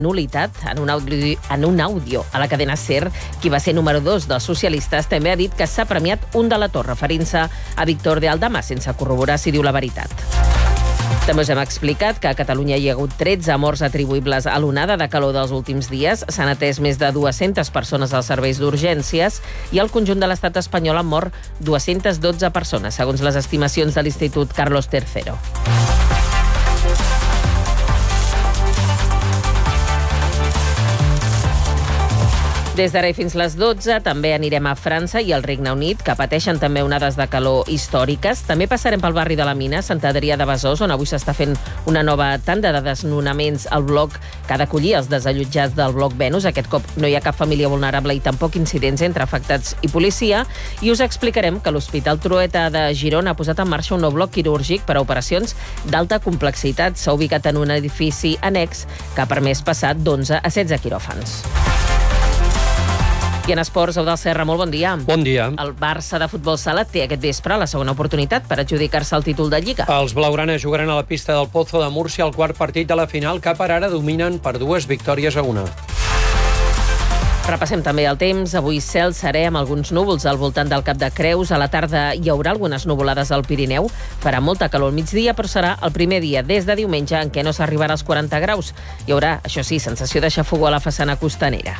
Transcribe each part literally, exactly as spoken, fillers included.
nulitat en un, audio, en un àudio a la cadena SER. Qui va ser número dos dels socialistes també ha dit que s'ha premiat un delator, referint-se a Víctor de Aldama, sense corroborar si diu la veritat. També us hem explicat que a Catalunya hi ha hagut tretze morts atribuïbles a l'onada de calor dels últims dies. S'han atès més de dues-centes persones als serveis d'urgències i al conjunt de l'estat espanyol han mort dues-centes dotze persones, segons les estimacions de l'Institut Carlos tercero. Des d'ara i fins les dotze també anirem a França i al Regne Unit, que pateixen també onades de calor històriques. També passarem pel barri de la Mina, Sant Adrià de Besòs, on avui s'està fent una nova tanda de desnonaments al bloc que ha d'acollir els desallotjats del bloc Venus. Aquest cop no hi ha cap família vulnerable i tampoc incidents entre afectats i policia. I us explicarem que l'Hospital Trueta de Girona ha posat en marxa un nou bloc quirúrgic per a operacions d'alta complexitat. S'ha ubicat en un edifici annex que ha permès passar d'onze a setze quiròfans. I en esports, Eudald Serra, molt bon dia. Bon dia. El Barça de futbol sala té aquest vespre la segona oportunitat per adjudicar-se el títol de Lliga. Els blaugranes jugaran a la pista del Pozo de Múrcia el quart partit de la final, que per ara dominen per dues victòries a una. Repassem també el temps. Avui cel serè amb alguns núvols al voltant del Cap de Creus. A la tarda hi haurà algunes nuvolades al Pirineu. Farà molta calor al migdia, però serà el primer dia des de diumenge en què no s'arribarà als quaranta graus. Hi haurà, això sí, sensació de xafogor a la façana costanera.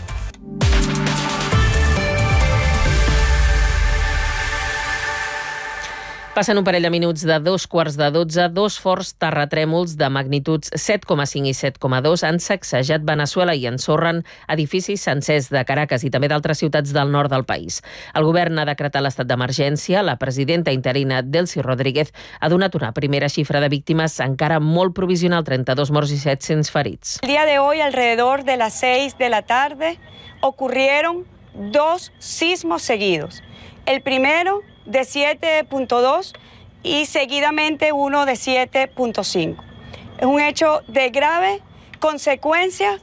Passen un parell de minuts de dos quarts de dotze. Dos forts terratrèmols de magnituds set coma cinc i set coma dos han sacsejat Veneçuela i ensorren edificis sencers de Caracas i també d'altres ciutats del nord del país. El govern ha decretat l'estat d'emergència. La presidenta interina Delcy Rodríguez ha donat una primera xifra de víctimes encara molt provisional, trenta-dos morts i set-cents ferits. El día de hoy, alrededor de las seis de la tarde, ocurrieron dos sismos seguidos. El primero de siete punto dos y seguidamente uno de siete punto cinco. Es un hecho de grave consecuencia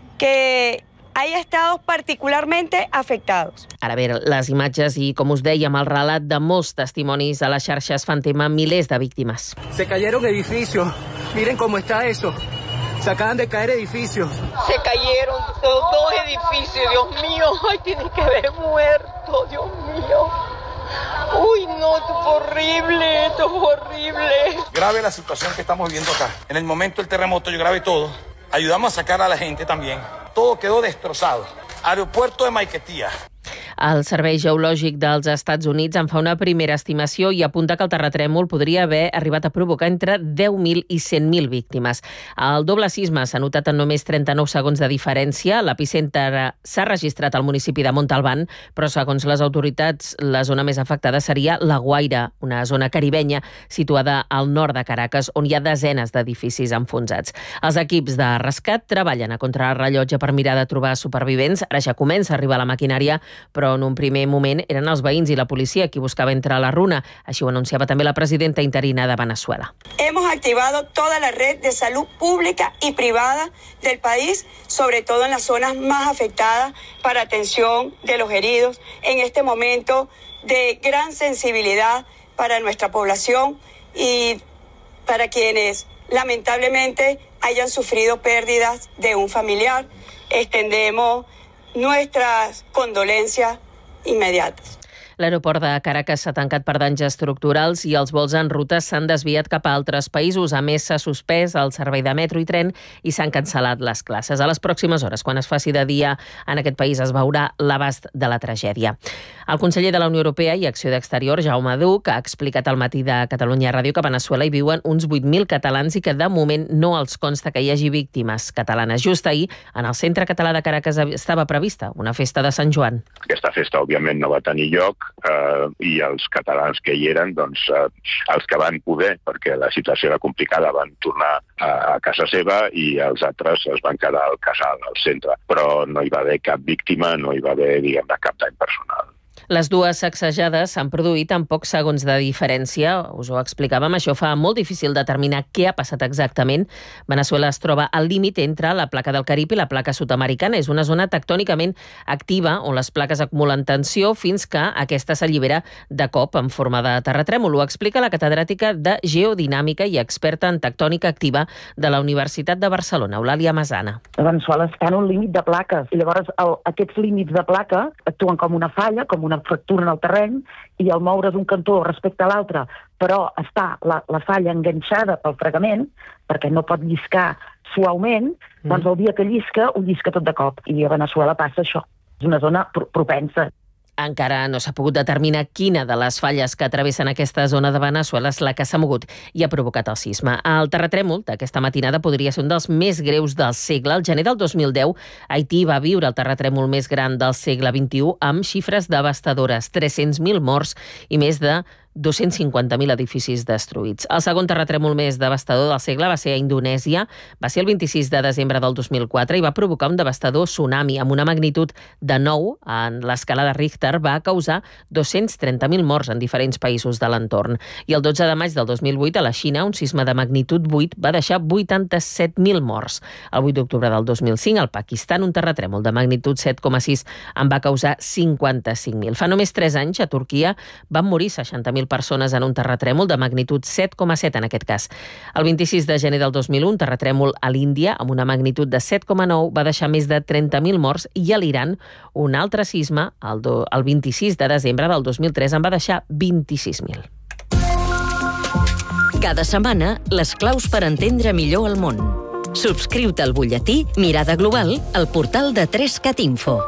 que hay estados particularmente afectados. Ara bé, les imatges i, com us dèiem, el relat de molts testimonis a les xarxes fan tema milers de víctimes. Se cayeron edificios. Miren cómo está eso. Se acaban de caer edificios. Se cayeron dos edificios, Dios mío. Ay, tienen que haber muerto, Dios mío. Uy, no, esto es horrible, esto es horrible. Grave la situación que estamos viviendo acá. En el momento del terremoto yo grabé todo. Ayudamos a sacar a la gente también. Todo quedó destrozado. Aeropuerto de Maiquetía. El Servei Geològic dels Estats Units en fa una primera estimació i apunta que el terratrèmol podria haver arribat a provocar entre deu mil i cent mil víctimes. El doble sisme s'ha notat en només trenta-nou segons de diferència. L'epicentre s'ha registrat al municipi de Montalbán, però segons les autoritats, la zona més afectada seria La Guaira, una zona caribenya situada al nord de Caracas, on hi ha desenes d'edificis enfonsats. Els equips de rescat treballen a contrarrellotge per mirar de trobar supervivents. Ara ja comença a arribar la maquinària, però en un primer moment eren els veïns i la policia qui buscava entrar a la runa. Així ho anunciava també la presidenta interina de Veneçuela. Hemos activado toda la red de salud pública y privada del país, sobre todo en las zonas más afectadas, para atención de los heridos en este momento de gran sensibilidad para nuestra población y para quienes lamentablemente hayan sufrido pérdidas de un familiar. Extendemos nuestras condolencias inmediatas. L'aeroport de Caracas s'ha tancat per danys estructurals i els vols en ruta s'han desviat cap a altres països. A més, s'ha suspès el servei de metro i tren i s'han cancel·lat les classes. A les pròximes hores, quan es faci de dia en aquest país, es veurà l'abast de la tragèdia. El conseller de la Unió Europea i Acció d'Exterior, Jaume Duch, ha explicat al matí de Catalunya Ràdio que a Veneçuela hi viuen uns vuit mil catalans i que de moment no els consta que hi hagi víctimes catalanes. Just ahir, en el Centre Català de Caracas estava prevista una festa de Sant Joan. Aquesta festa, òbviament, no va tenir lloc. Uh, i els catalans que hi eren, doncs, uh, els que van poder, perquè la situació era complicada, van tornar a, a casa seva i els altres es van quedar al casal, al centre. Però no hi va haver cap víctima, no hi va haver, diguem-ne, cap dany personal. Les dues sacsejades s'han produït en pocs segons de diferència. Us ho explicàvem, això fa molt difícil determinar què ha passat exactament. Veneçuela es troba al límit entre la placa del Carib i la placa sud-americana. És una zona tectònicament activa on les plaques acumulen tensió fins que aquesta s'allibera de cop en forma de terratrèmol. Ho explica la catedràtica de Geodinàmica i experta en tectònica activa de la Universitat de Barcelona, Eulàlia Masana. Veneçuela està en un límit de plaques i llavors el, aquests límits de placa actuen com una falla, com una fractura en el terreny, i al moure's un cantó respecte a l'altre, però està la, la falla enganxada pel fregament, perquè no pot lliscar suaument, mm. doncs el dia que llisca, ho llisca tot de cop. I a Veneçuela passa això. És una zona pro- propensa. Encara no s'ha pogut determinar quina de les falles que travessen aquesta zona de Veneçuela és la que s'ha mogut i ha provocat el sisme. El terratrèmol d'aquesta matinada podria ser un dels més greus del segle. Al gener del dos mil deu, Haití va viure el terratrèmol més gran del segle vint-i-u amb xifres devastadores, tres-cents mil morts i més de dos-cents cinquanta mil edificis destruïts. El segon terratrèmol més devastador del segle va ser a Indonèsia. Va ser el vint-i-sis de desembre del dos mil quatre i va provocar un devastador tsunami amb una magnitud de nou en l'escala de Richter. Va causar dos-cents trenta mil morts en diferents països de l'entorn. I el dotze de maig del dos mil vuit, a la Xina, un sisme de magnitud vuit va deixar vuitanta-set mil morts. El vuit d'octubre del dos mil cinc, al Pakistan, un terratrèmol de magnitud set coma sis en va causar cinquanta-cinc mil. Fa només tres anys, a Turquia, van morir seixanta mil persones en un terratrèmol de magnitud set coma set en aquest cas. El vint-i-sis de gener del dos mil un, un terratrèmol a l'Índia amb una magnitud de set coma nou va deixar més de trenta mil morts, i a l'Iran un altre sisme el, do, el vint-i-sis de desembre del dos mil tres en va deixar vint-i-sis mil. Cada setmana, les claus per entendre millor el món. Subscriu-te al butlletí Mirada Global al portal de tres cat info.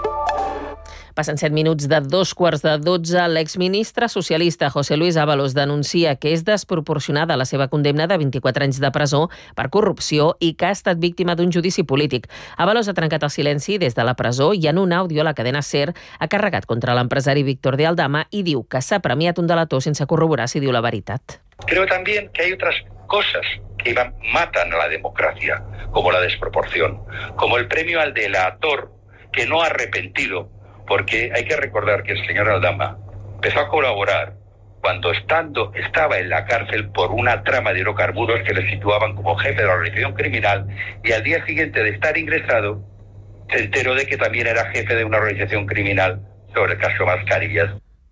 Passen set minuts de dos quarts de dotze. L'exministre socialista José Luis Ábalos denuncia que és desproporcionada la seva condemna de vint-i-quatre anys de presó per corrupció i que ha estat víctima d'un judici polític. Ábalos ha trencat el silenci des de la presó i en un àudio a la cadena SER ha carregat contra l'empresari Víctor de Aldama i diu que s'ha premiat un delator sense corroborar si diu la veritat. Creo también que hay otras cosas que matan a la democracia, como la desproporción, como el premio al delator que no ha arrepentido. Porque hay que recordar que el señor Aldama empezó a colaborar cuando estando, estaba en la cárcel por una trama de hidrocarburos que le situaban como jefe de la organización criminal, y al día siguiente de estar ingresado se enteró de que también era jefe de una organización criminal sobre el caso Mascarillas.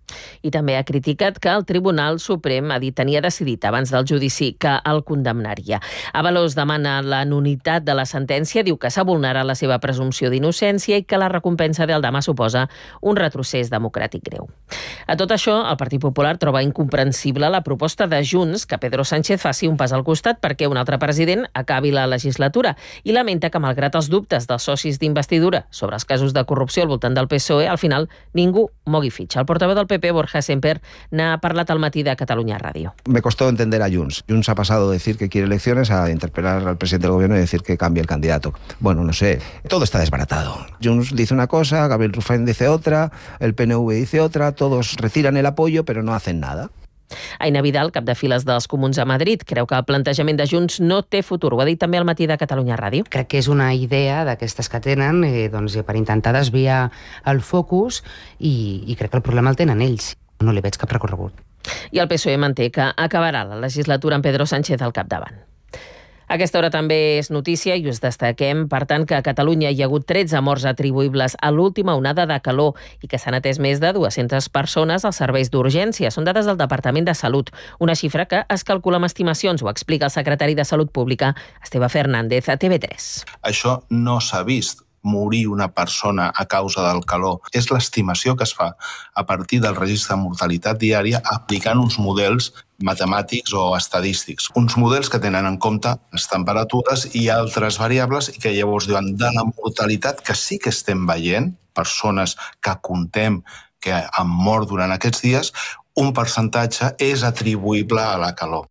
I també ha criticat que el Tribunal Suprem ha dit tenia decidit abans del judici que el condemnaria. Ábalos demana la nul·litat de la sentència, diu que s'ha vulnerat la seva presumpció d'innocència i que la recompensa d'Aldama suposa un retrocés democràtic greu. A tot això, el Partit Popular troba incomprensible la proposta de Junts que Pedro Sánchez faci un pas al costat perquè un altre president acabi la legislatura i lamenta que, malgrat els dubtes dels socis d'investidura sobre els casos de corrupció al voltant del P S O E, al final ningú mogui fitxa. El portaveu del P P, Borja Semper, n'ha parlat al matí de Catalunya Ràdio. Me costó entender a Junts. Junts ha pasado de decir que quiere elecciones a interpelar al presidente del gobierno y decir que cambie el candidato. Bueno, no sé, todo está desbaratado. Junts dice una cosa, Gabriel Rufián dice otra, el P N V dice otra, todos retiran el apoyo pero no hacen nada. Aina Vidal, cap de files dels Comuns a Madrid, creu que el plantejament de Junts no té futur. Ho ha dit també al matí de Catalunya Ràdio. Crec que és una idea d'aquestes que tenen eh, doncs, per intentar desviar el focus i, i crec que el problema el tenen ells. No li veig cap recorregut. I el P S O E manté que acabarà la legislatura amb Pedro Sánchez al capdavant. Aquesta hora també és notícia i us destaquem, per tant, que a Catalunya hi ha hagut tretze morts atribuïbles a l'última onada de calor i que s'han atès més de dues-centes persones als serveis d'urgència. Són dades del Departament de Salut, una xifra que es calcula amb estimacions, ho explica el secretari de Salut Pública, Esteve Fernández, a T V tres. Això no s'ha vist. Morir una persona a causa del calor és l'estimació que es fa a partir del registre de mortalitat diària aplicant uns models matemàtics o estadístics. Uns models que tenen en compte les temperatures i altres variables i que llavors diuen de la mortalitat que sí que estem veient, persones que contem que han mort durant aquests dies, un percentatge és atribuïble a la calor.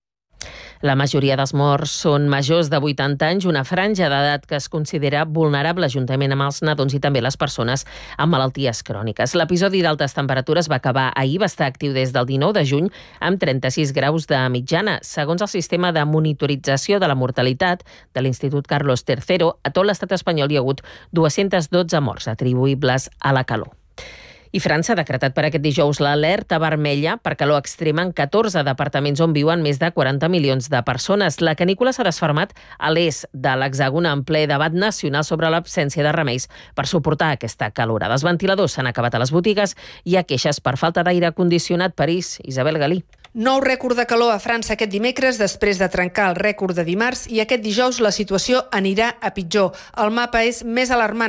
La majoria dels morts són majors de vuitanta anys, una franja d'edat que es considera vulnerable juntament amb els nadons i també les persones amb malalties cròniques. L'episodi d'altes temperatures va acabar ahir, va estar actiu des del dinou de juny amb trenta-sis graus de mitjana. Segons el sistema de monitorització de la mortalitat de l'Institut Carlos tercero, a tot l'estat espanyol hi ha hagut dues-centes dotze morts atribuïbles a la calor. I França ha decretat per aquest dijous l'alerta vermella per calor extrema en catorze departaments on viuen més de quaranta milions de persones. La canícula s'ha desfermat a l'est de l'Hexàgon en ple debat nacional sobre l'absència de remeis per suportar aquesta calorada. Els ventiladors s'han acabat a les botigues i hi ha queixes per falta d'aire condicionat. París, Isabel Galí. Nou rècord de calor a França aquest dimecres després de trencar el rècord de dimarts i aquest dijous la situació anirà a pitjor. El mapa és més alarmant.